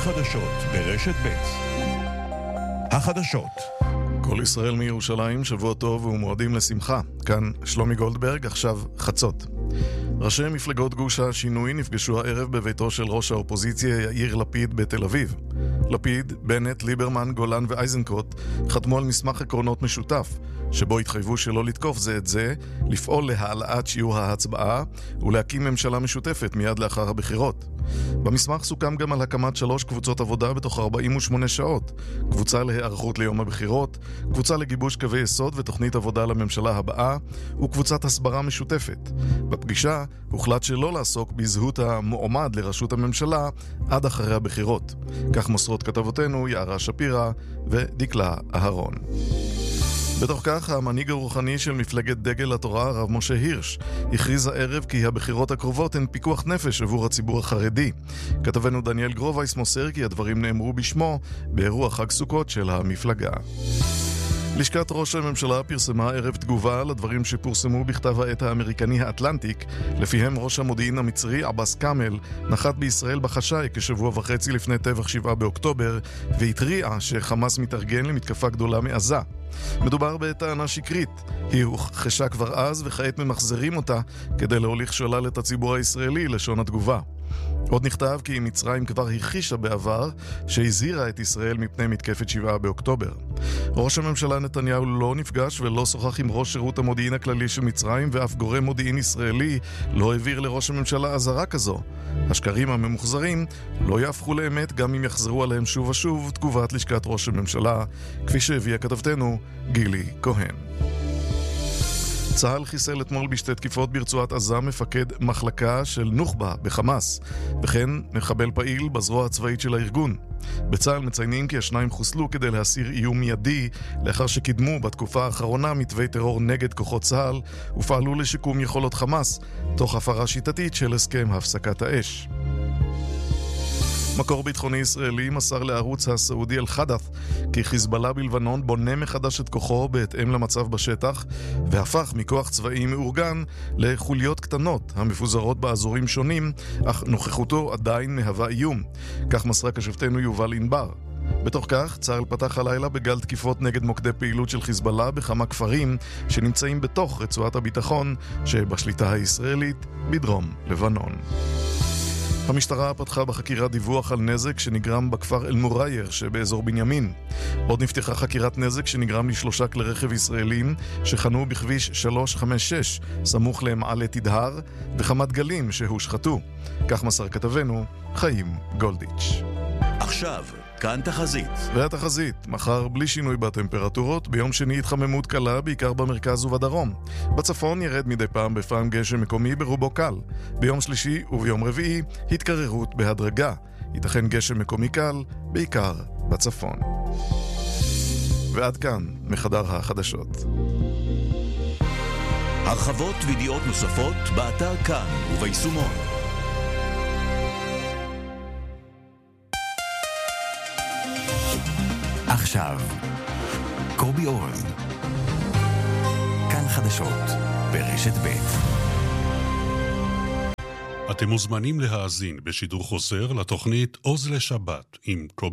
החדשות ברשת ב'. החדשות. כל ישראל מירושלים, שבוע טוב ומועדים לשמחה. כאן שלומי גולדברג, עכשיו חצות. ראשי מפלגות גוש השינוי נפגשו הערב בביתו של ראש האופוזיציה יאיר לפיד בתל אביב. לפיד, בנט, ליברמן, גולן ואיזנקוט חתמו על מסמך עקרונות משותף, שבו התחייבו שלא לתקוף זה את זה, לפעול להעלאת שיעור ההצבעה ולהקים ממשלה משותפת מיד לאחר הבחירות. במסמך סוכם גם על הקמת 3 קבוצות עבודה בתוך 48 שעות, קבוצה להיערכות ליום הבחירות, קבוצה לגיבוש קווי יסוד ותוכנית עבודה לממשלה הבאה, וקבוצת הסברה משותפת. בפגישה הוחלט שלא לעסוק בזהות המועמד לראשות הממשלה עד אחרי הבחירות. כך מוסרות כתבותינו יערה שפירה ודקלה אהרון. בתוך כך, המנהיג הרוחני של מפלגת דגל התורה, הרב משה הירש, הכריז הערב כי הבחירות הקרובות הן פיקוח נפש עבור הציבור החרדי. כתבנו דניאל גרובייס מוסר כי הדברים נאמרו בשמו באירוע חג סוכות של המפלגה. לשכת ראש הממשלה פרסמה ערב תגובה לדברים שפורסמו בכתב העת האמריקני האטלנטיק, לפיהם ראש המודיעין המצרי עבאס קאמל נחת בישראל בחשאי כשבוע וחצי לפני טבח 7 באוקטובר, והתריע שחמאס מתארגן למתקפה גדולה מעזה. מדובר בטענה שקרית, היא הוכחשה כבר אז וכעת ממחזרים אותה כדי להוליך שולל את הציבור הישראלי, לשון התגובה. עוד נכתב כי מצרים כבר הכחישה בעבר שהזהירה את ישראל מפני מתקפת 7 באוקטובר. ראש הממשלה נתניהו לא נפגש ולא שוחח עם ראש שירות המודיעין הכללי של מצרים, ואף גורם מודיעין ישראלי לא העביר לראש הממשלה אזהרה כזו. השקרים הממוחזרים לא יהפכו לאמת גם אם יחזרו עליהם שוב ושוב, תגובת לשכת ראש הממשלה, כפי שהביאה כתבתנו גילי כהן. צה"ל חיסל אתמול בשתי תקיפות ברצועת עזה מפקד מחלקה של נוח'בה בחמאס, וכן מחבל פעיל בזרוע הצבאית של הארגון. בצה"ל מציינים כי השניים חוסלו כדי להסיר איום מיידי, לאחר שקידמו בתקופה האחרונה מתווי טרור נגד כוחות צה"ל ופעלו לשיקום יכולות חמאס, תוך הפרה שיטתית של הסכם הפסקת האש. מקור ביטחוני ישראלי מסר לערוץ הסעודי אל-חדת' כי חיזבאללה בלבנון בונה מחדש את כוחו בהתאם למצב בשטח, והפך מכוח צבאי מאורגן לחוליות קטנות המפוזרות באזורים שונים, אך נוכחותו עדיין מהווה איום. כך מסרה כשבתנו יובל ענבר. בתוך כך, צה"ל פתח הלילה בגל תקיפות נגד מוקדי פעילות של חיזבאללה בכמה כפרים שנמצאים בתוך רצועת הביטחון שבשליטה הישראלית בדרום לבנון. המשטרה פתחה בחקירת דיווח על נזק שנגרם בכפר אל-מורייר שבאזור בנימין. עוד נפתחה חקירת נזק שנגרם ל3 כלי רכב ישראלים שחנו בכביש 356 סמוך למעלה תדהר, וכמה דגלים שהושחתו. כך מסר כתבנו חיים גולדיץ'. עכשיו כאן תחזית. והתחזית, מחר בלי שינוי בטמפרטורות, ביום שני התחממות קלה בעיקר במרכז ובדרום. בצפון ירד מדי פעם בפעם גשם מקומי ברובו קל. ביום שלישי וביום רביעי התקררות בהדרגה. ייתכן גשם מקומי קל בעיקר בצפון. ועד כאן מחדר החדשות. הרחבות וידיעות נוספות באתר כאן וביישומון. עכשיו, קובי אורן, כאן חדשות, ברשת ב'. אתם מוזמנים להאזין בשידור חוזר לתוכנית עוז לשבת עם קובי